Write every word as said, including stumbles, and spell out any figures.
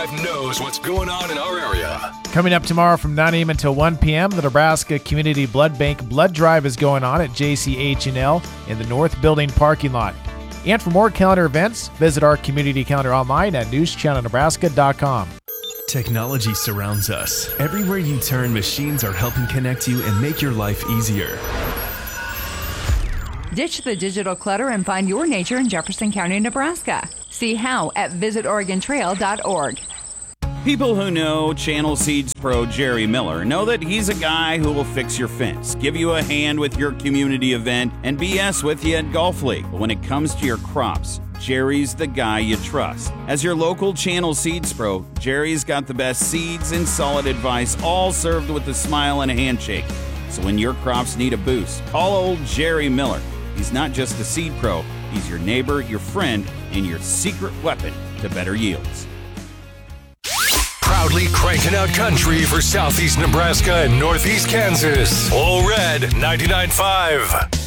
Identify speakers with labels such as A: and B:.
A: five knows what's going on in our area.
B: Coming up tomorrow from nine a.m. until one p.m., the Nebraska Community Blood Bank Blood Drive is going on at J C H and L in the North Building parking lot. And for more calendar events, visit our community calendar online at news channel nebraska dot com.
C: Technology surrounds us. Everywhere you turn, machines are helping connect you and make your life easier.
D: Ditch the digital clutter and find your nature in Jefferson County, Nebraska. See how at visit oregon trail dot org.
E: People who know Channel Seeds Pro Jerry Miller know that he's a guy who will fix your fence, give you a hand with your community event, and B S with you at Golf League. But when it comes to your crops, Jerry's the guy you trust. As your local Channel Seeds Pro, Jerry's got the best seeds and solid advice, all served with a smile and a handshake. So when your crops need a boost, call old Jerry Miller. He's not just a seed pro, he's your neighbor, your friend, and your secret weapon to better yields.
A: Proudly cranking out country for Southeast Nebraska and Northeast Kansas. All Red ninety-nine point five.